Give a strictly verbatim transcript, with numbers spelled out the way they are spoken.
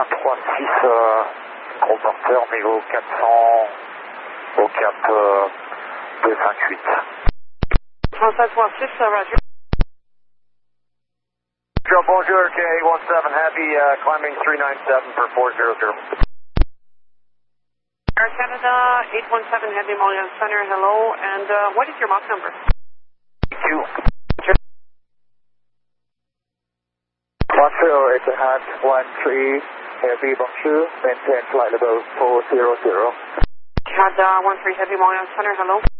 un trois six, euh, gros porteur, niveau quatre cents, au cap euh, deux cinq huit. François trois six, uh, Roger. Joe, bonjour, K eight one seven, heavy, uh, climbing three nine seven for four zero zero. Air Canada, eight one seven Heavy Montreal Center, hello, and uh, what is your Mach number? Two. Montreal, it's a hat one three, heavy, bonjour, maintain flight level four zero zero. Canada, one three Heavy Montreal Center, hello.